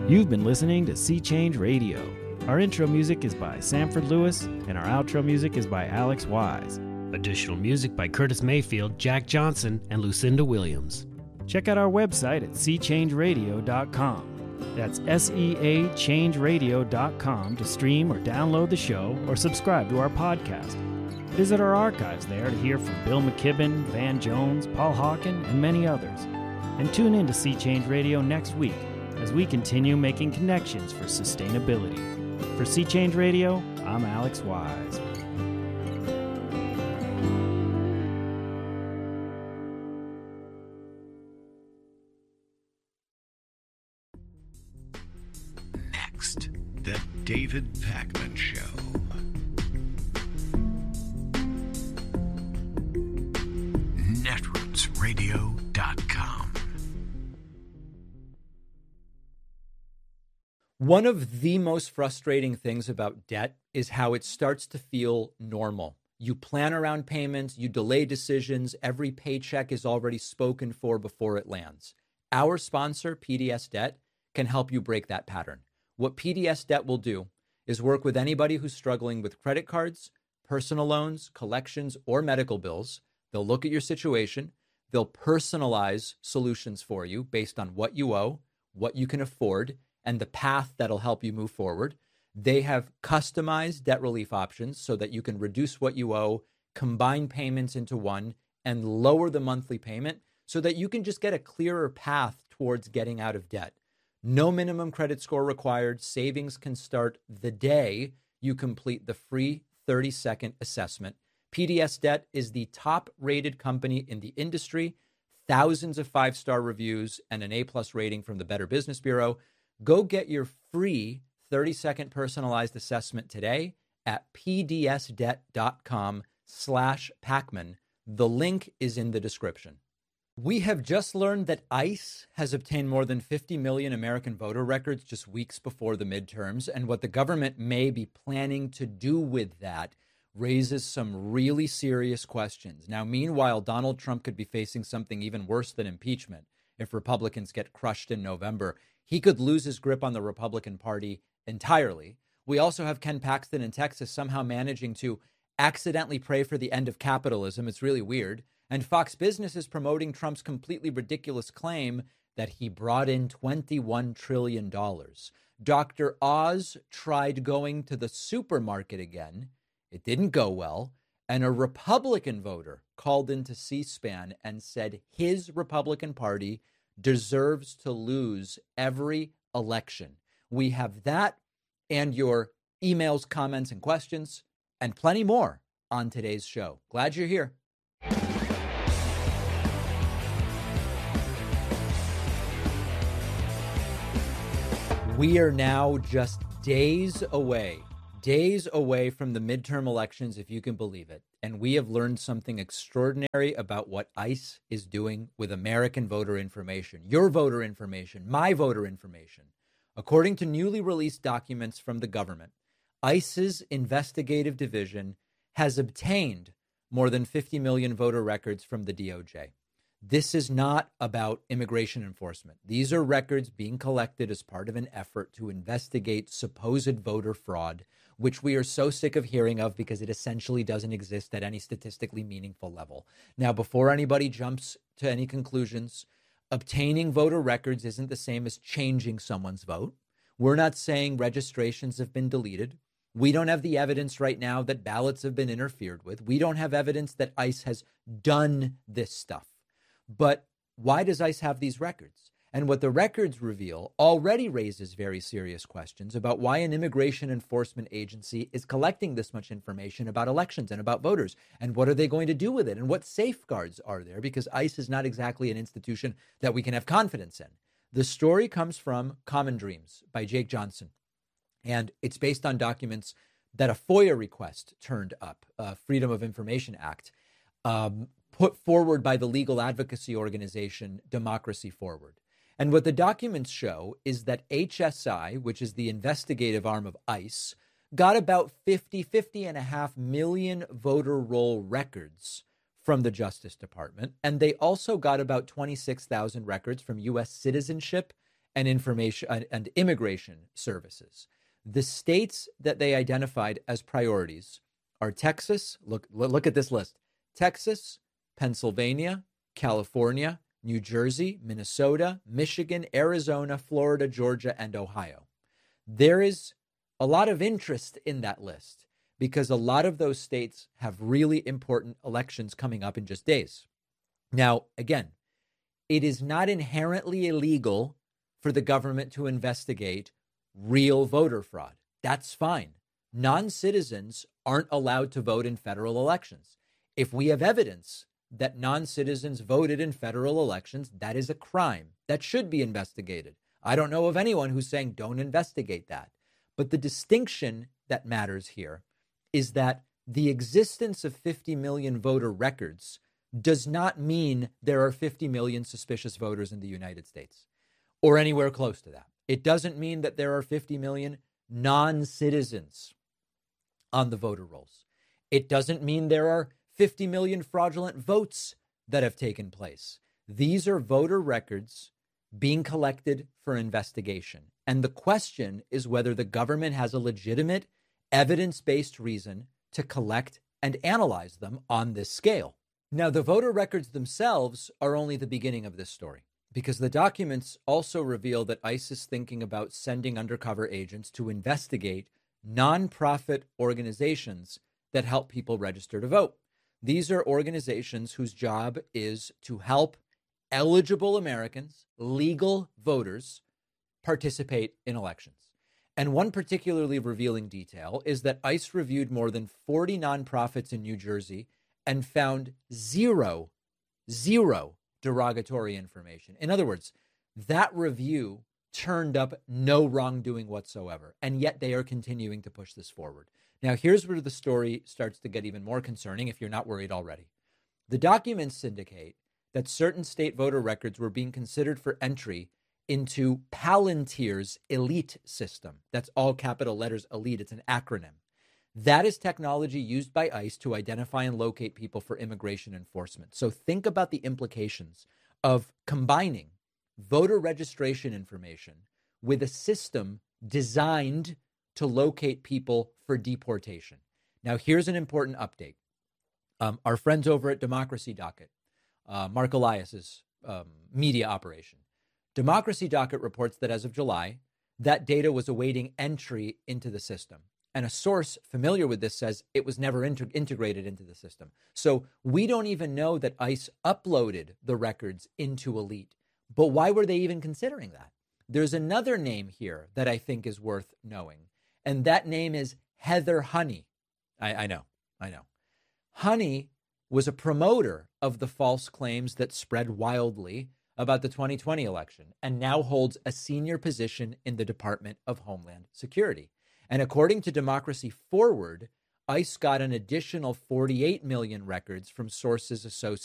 You've been listening to Sea Change Radio. Our intro music is by Sanford Lewis, and our outro music is by Alex Wise. Additional music by Curtis Mayfield, Jack Johnson, and Lucinda Williams. Check out our website at seachangeradio.com. That's SEAchangeradio.com to stream or download the show or subscribe to our podcast. Visit our archives there to hear from Bill McKibben, Van Jones, Paul Hawken, and many others. And tune in to Sea Change Radio next week as we continue making connections for sustainability. For Sea Change Radio, I'm Alex Wise. Next, The David Pakman Show. Netrootsradio.com. One of the most frustrating things about debt is how it starts to feel normal. You plan around payments, you delay decisions, every paycheck is already spoken for before it lands. Our sponsor, PDS Debt, can help you break that pattern. What PDS Debt will do is work with anybody who's struggling with credit cards, personal loans, collections, or medical bills. They'll look at your situation. They'll personalize solutions for you based on what you owe, what you can afford, and the path that'll help you move forward. They have customized debt relief options so that you can reduce what you owe, combine payments into one, and lower the monthly payment so that you can just get a clearer path towards getting out of debt. No minimum credit score required. Savings can start the day you complete the free 30-second assessment. PDS Debt is the top-rated company in the industry, thousands of five-star reviews, and an A-plus rating from the Better Business Bureau. Go get your free 30-second personalized assessment today at pdsdebt.com/Pakman. The link is in the description. We have just learned that ICE has obtained more than 50 million American voter records just weeks before the midterms, and what the government may be planning to do with that raises some really serious questions. Now, meanwhile, Donald Trump could be facing something even worse than impeachment if Republicans get crushed in November. He could lose his grip on the Republican Party entirely. We also have Ken Paxton in Texas somehow managing to accidentally pray for the end of capitalism. It's really weird. And Fox Business is promoting Trump's completely ridiculous claim that he brought in $21 trillion. Dr. Oz tried going to the supermarket again. It didn't go well. And a Republican voter called into C-SPAN and said his Republican Party deserves to lose every election. We have that and your emails, comments, and questions, and plenty more on today's show. Glad you're here. We are now just days away from the midterm elections, if you can believe it. And we have learned something extraordinary about what ICE is doing with American voter information, your voter information, my voter information. According to newly released documents from the government, ICE's investigative division has obtained more than 50 million voter records from the DOJ. This is not about immigration enforcement. These are records being collected as part of an effort to investigate supposed voter fraud, which we are so sick of hearing of because it essentially doesn't exist at any statistically meaningful level. Now, before anybody jumps to any conclusions, obtaining voter records isn't the same as changing someone's vote. We're not saying registrations have been deleted. We don't have the evidence right now that ballots have been interfered with. We don't have evidence that ICE has done this stuff. But why does ICE have these records? And what the records reveal already raises very serious questions about why an immigration enforcement agency is collecting this much information about elections and about voters. And what are they going to do with it? And what safeguards are there? Because ICE is not exactly an institution that we can have confidence in. The story comes from Common Dreams by Jake Johnson. And it's based on documents that a FOIA request turned up, Freedom of Information Act, put forward by the legal advocacy organization Democracy Forward. And what the documents show is that HSI, which is the investigative arm of ICE, got about 50.5 million voter roll records from the Justice Department. And they also got about 26,000 records from U.S. Citizenship and information and immigration services. The states that they identified as priorities are Texas. Look at this list: Texas, Pennsylvania, California, New Jersey, Minnesota, Michigan, Arizona, Florida, Georgia, and Ohio. There is a lot of interest in that list because a lot of those states have really important elections coming up in just days. Now, again, it is not inherently illegal for the government to investigate real voter fraud. That's fine. Non-citizens aren't allowed to vote in federal elections. If we have evidence that non-citizens voted in federal elections, that is a crime that should be investigated. I don't know of anyone who's saying don't investigate that. But the distinction that matters here is that the existence of 50 million voter records does not mean there are 50 million suspicious voters in the United States or anywhere close to that. It doesn't mean that there are 50 million non-citizens on the voter rolls. It doesn't mean there are 50 million fraudulent votes that have taken place. These are voter records being collected for investigation. And the question is whether the government has a legitimate, evidence-based reason to collect and analyze them on this scale. Now, the voter records themselves are only the beginning of this story, because the documents also reveal that ICE is thinking about sending undercover agents to investigate nonprofit organizations that help people register to vote. These are organizations whose job is to help eligible Americans, legal voters, participate in elections. And one particularly revealing detail is that ICE reviewed more than 40 nonprofits in New Jersey and found zero derogatory information. In other words, that review turned up no wrongdoing whatsoever, and yet they are continuing to push this forward. Now, here's where the story starts to get even more concerning if you're not worried already. The documents indicate that certain state voter records were being considered for entry into Palantir's ELITE system. That's all capital letters, ELITE. It's an acronym. That is technology used by ICE to identify and locate people for immigration enforcement. So think about the implications of combining voter registration information with a system designed to locate people for deportation. Now, here's an important update. Our friends over at Democracy Docket, Mark Elias's media operation, Democracy Docket reports that as of July, that data was awaiting entry into the system. And a source familiar with this says it was never integrated into the system. So we don't even know that ICE uploaded the records into ELITE. But why were they even considering that? There's another name here that I think is worth knowing. And that name is Heather Honey. I know. Honey was a promoter of the false claims that spread wildly about the 2020 election and now holds a senior position in the Department of Homeland Security. And according to Democracy Forward, ICE got an additional 48 million records from sources associated